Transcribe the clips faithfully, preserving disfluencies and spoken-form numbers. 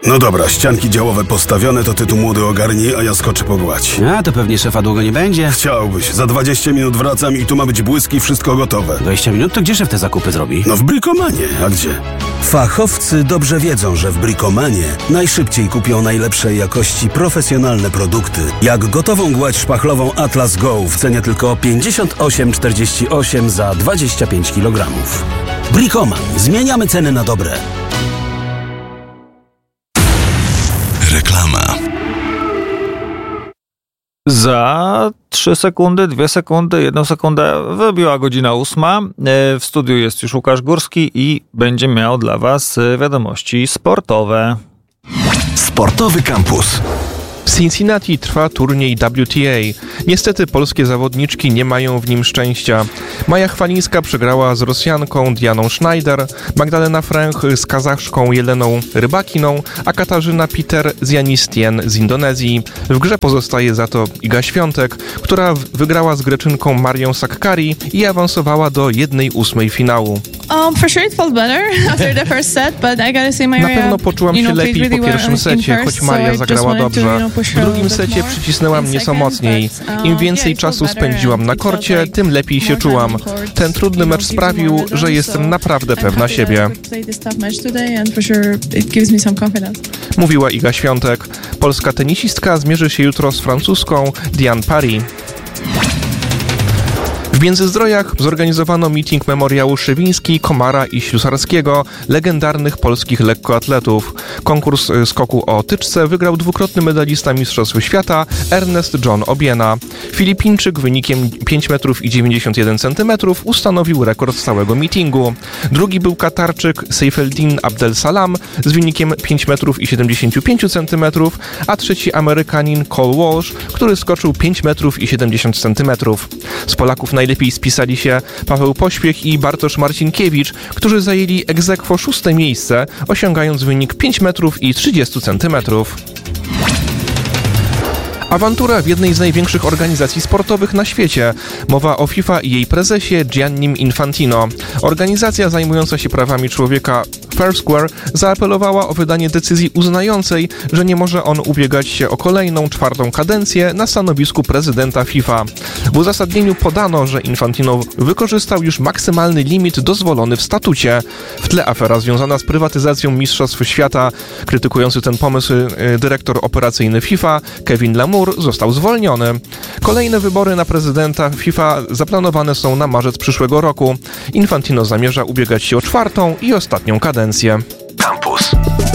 No dobra, ścianki działowe postawione, to ty tu młody ogarnij, a ja skoczę pogładź. A, to pewnie szefa długo nie będzie. Chciałbyś. Za dwadzieścia minut wracam i tu ma być błyski, wszystko gotowe. dwadzieścia minut? To gdzie szef te zakupy zrobi? No w Brikomanie, a gdzie? Fachowcy dobrze wiedzą, że w Brikomanie najszybciej kupią najlepszej jakości profesjonalne produkty. Jak gotową gładź szpachlową Atlas Go w cenie tylko pięćdziesiąt osiem czterdzieści osiem za dwadzieścia pięć kilogramów. Brikoman. Zmieniamy ceny na dobre. Reklama. Za trzy sekundy, dwie sekundy, jedną sekundę wybiła godzina ósma. W studiu jest już Łukasz Górski i będzie miał dla was wiadomości sportowe. Sportowy Campus. W Cincinnati trwa turniej W T A. Niestety polskie zawodniczki nie mają w nim szczęścia. Maja Chwalińska przegrała z Rosjanką Dianą Schneider, Magdalena Fręch z Kazachszką Jeleną Rybakiną, a Katarzyna Peter z Janistien z Indonezji. W grze pozostaje za to Iga Świątek, która wygrała z Greczynką Marią Sakkari i awansowała do jednej ósmej finału. Um, for sure it felt better after the first set, but I gotta say Maria, Na pewno poczułam się lepiej po pierwszym secie, choć Maria zagrała dobrze. W drugim secie przycisnęła mnie co mocniej. Im więcej czasu spędziłam na korcie, tym lepiej się czułam. Ten trudny mecz sprawił, że jestem naprawdę pewna siebie. Mówiła Iga Świątek. Polska tenisistka zmierzy się jutro z francuską Diane Parry. W Międzyzdrojach zorganizowano meeting memoriału Szywiński, Komara i Ślusarskiego, legendarnych polskich lekkoatletów. Konkurs skoku o tyczce wygrał dwukrotny medalista Mistrzostw Świata Ernest John Obiena. Filipińczyk wynikiem pięć metrów i dziewięćdziesiąt jeden centymetrów ustanowił rekord całego meetingu. Drugi był Katarczyk Seyfeldin Abdel Salam z wynikiem pięć metrów i siedemdziesiąt pięć centymetrów, a trzeci Amerykanin Cole Walsh, który skoczył pięć metrów i siedemdziesiąt centymetrów. Z Polaków najlepiej Lepiej spisali się Paweł Pośpiech i Bartosz Marcinkiewicz, którzy zajęli ex aequo szóste miejsce, osiągając wynik pięć metrów i trzydzieści centymetrów. Awantura w jednej z największych organizacji sportowych na świecie. Mowa o FIFA i jej prezesie Giannim Infantino. Organizacja zajmująca się prawami człowieka Foursquare zaapelowała o wydanie decyzji uznającej, że nie może on ubiegać się o kolejną, czwartą kadencję na stanowisku prezydenta FIFA. W uzasadnieniu podano, że Infantino wykorzystał już maksymalny limit dozwolony w statucie. W tle afera związana z prywatyzacją Mistrzostw Świata. Krytykujący ten pomysł dyrektor operacyjny FIFA Kevin Lamour został zwolniony. Kolejne wybory na prezydenta FIFA zaplanowane są na marzec przyszłego roku. Infantino zamierza ubiegać się o czwartą i ostatnią kadencję. Campus.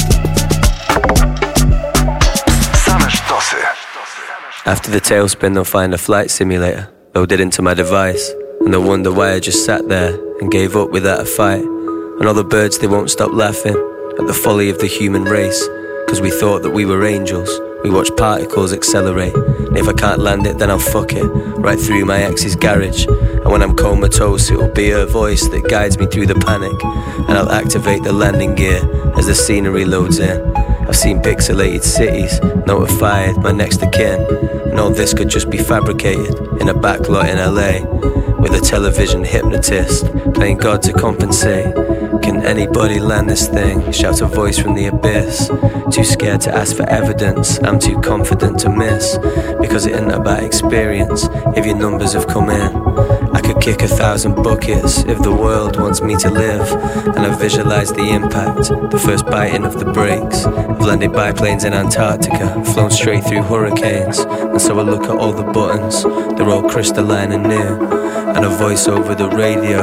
Same sztosy. After the tailspin, they'll find a flight simulator loaded into my device, and they'll wonder why I just sat there and gave up without a fight. And all the birds, they won't stop laughing at the folly of the human race, cause we thought that we were angels. We watch particles accelerate, and if I can't land it, then I'll fuck it right through my ex's garage. And when I'm comatose, it'll be her voice that guides me through the panic, and I'll activate the landing gear as the scenery loads in. I've seen pixelated cities, notified my next of kin, and all this could just be fabricated in a backlot in L A, with a television hypnotist playing God to compensate. Can anybody land this thing? Shouts a voice from the abyss. Too scared to ask for evidence, I'm too confident to miss, because it isn't about experience if your numbers have come in. I could kick a thousand buckets if the world wants me to live, and I visualize the impact, the first biting of the brakes. I've landed biplanes in Antarctica, flown straight through hurricanes, and so I look at all the buttons, they're all crystalline and new, and a voice over the radio